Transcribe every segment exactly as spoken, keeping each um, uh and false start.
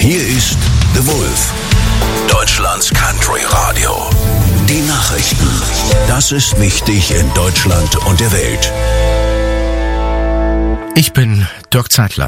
Hier ist The Wolf, Deutschlands Country Radio. Die Nachrichten. Das ist wichtig in Deutschland und der Welt. Ich bin Dirk Zeitler.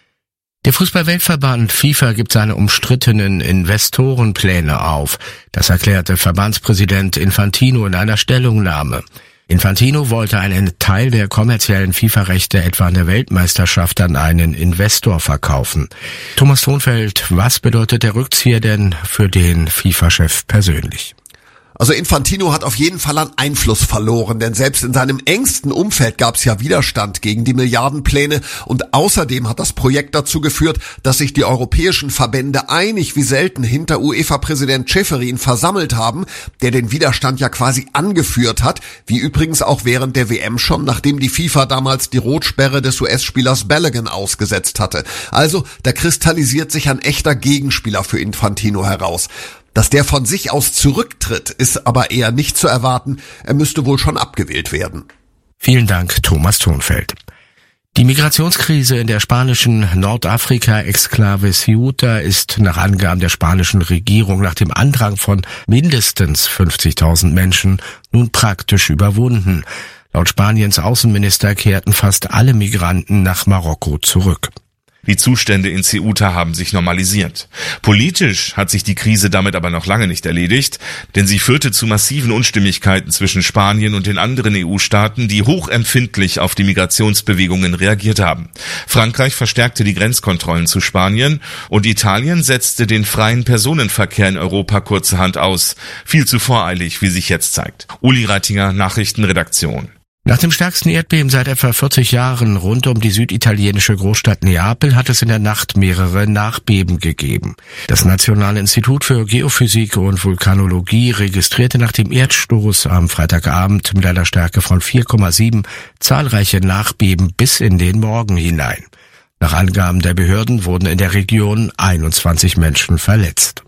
Der Fußball-Weltverband FIFA gibt seine umstrittenen Investorenpläne auf. Das erklärte Verbandspräsident Infantino in einer Stellungnahme. Infantino wollte einen Teil der kommerziellen FIFA-Rechte etwa an der Weltmeisterschaft an einen Investor verkaufen. Thomas Thonfeld, was bedeutet der Rückzieher denn für den FIFA-Chef persönlich? Also Infantino hat auf jeden Fall an Einfluss verloren, denn selbst in seinem engsten Umfeld gab es ja Widerstand gegen die Milliardenpläne und außerdem hat das Projekt dazu geführt, dass sich die europäischen Verbände einig wie selten hinter UEFA-Präsident Ceferin versammelt haben, der den Widerstand ja quasi angeführt hat, wie übrigens auch während der W M schon, nachdem die FIFA damals die Rotsperre des U S-Spielers Balogun ausgesetzt hatte. Also da kristallisiert sich ein echter Gegenspieler für Infantino heraus. Dass der von sich aus zurücktritt, ist aber eher nicht zu erwarten. Er müsste wohl schon abgewählt werden. Vielen Dank, Thomas Thonfeld. Die Migrationskrise in der spanischen Nordafrika-Exklave Ceuta ist nach Angaben der spanischen Regierung nach dem Andrang von mindestens fünfzigtausend Menschen nun praktisch überwunden. Laut Spaniens Außenminister kehrten fast alle Migranten nach Marokko zurück. Die Zustände in Ceuta haben sich normalisiert. Politisch hat sich die Krise damit aber noch lange nicht erledigt, denn sie führte zu massiven Unstimmigkeiten zwischen Spanien und den anderen E U-Staaten, die hochempfindlich auf die Migrationsbewegungen reagiert haben. Frankreich verstärkte die Grenzkontrollen zu Spanien und Italien setzte den freien Personenverkehr in Europa kurzerhand aus. Viel zu voreilig, wie sich jetzt zeigt. Uli Reitinger, Nachrichtenredaktion. Nach dem stärksten Erdbeben seit etwa vierzig Jahren rund um die süditalienische Großstadt Neapel hat es in der Nacht mehrere Nachbeben gegeben. Das Nationale Institut für Geophysik und Vulkanologie registrierte nach dem Erdstoß am Freitagabend mit einer Stärke von vier Komma sieben zahlreiche Nachbeben bis in den Morgen hinein. Nach Angaben der Behörden wurden in der Region einundzwanzig Menschen verletzt.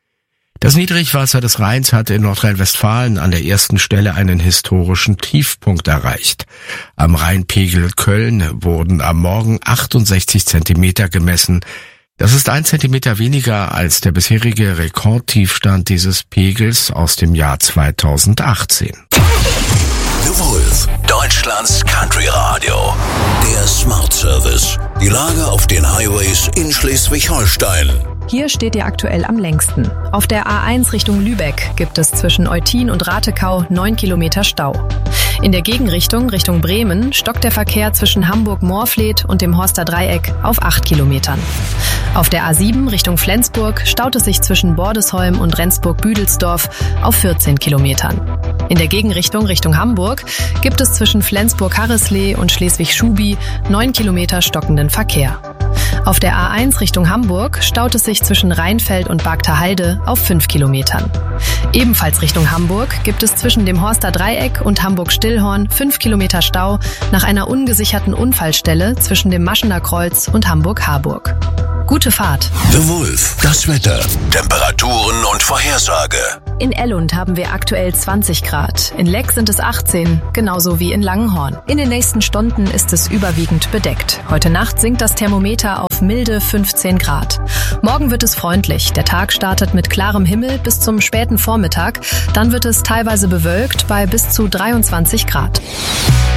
Das Niedrigwasser des Rheins hat in Nordrhein-Westfalen an der ersten Stelle einen historischen Tiefpunkt erreicht. Am Rheinpegel Köln wurden am Morgen achtundsechzig Zentimeter gemessen. Das ist ein Zentimeter weniger als der bisherige Rekordtiefstand dieses Pegels aus dem Jahr zweitausendachtzehn. The Wolf, Deutschlands Country Radio. Der Smart Service. Die Lage auf den Highways in Schleswig-Holstein. Hier steht ihr aktuell am längsten. Auf der A eins Richtung Lübeck gibt es zwischen Eutin und Ratekau neun Kilometer Stau. In der Gegenrichtung Richtung Bremen stockt der Verkehr zwischen Hamburg-Moorfleet und dem Horster Dreieck auf acht Kilometern. Auf der A sieben Richtung Flensburg staut es sich zwischen Bordesholm und Rendsburg-Büdelsdorf auf vierzehn Kilometern. In der Gegenrichtung Richtung Hamburg gibt es zwischen Flensburg-Harrislee und Schleswig-Schubi neun Kilometer stockenden Verkehr. Auf der A eins Richtung Hamburg staut es sich zwischen Rheinfeld und Bagterheide auf fünf Kilometern. Ebenfalls Richtung Hamburg gibt es zwischen dem Horster Dreieck und Hamburg-Stillhorn fünf Kilometer Stau nach einer ungesicherten Unfallstelle zwischen dem Maschener Kreuz und Hamburg-Harburg. Gute Fahrt. The Wolf, das Wetter, Temperaturen und Vorhersage. In Ellund haben wir aktuell zwanzig Grad. In Leck sind es achtzehn, genauso wie in Langenhorn. In den nächsten Stunden ist es überwiegend bedeckt. Heute Nacht sinkt das Thermometer auf milde fünfzehn Grad. Morgen wird es freundlich. Der Tag startet mit klarem Himmel bis zum späten Vormittag. Dann wird es teilweise bewölkt bei bis zu dreiundzwanzig Grad.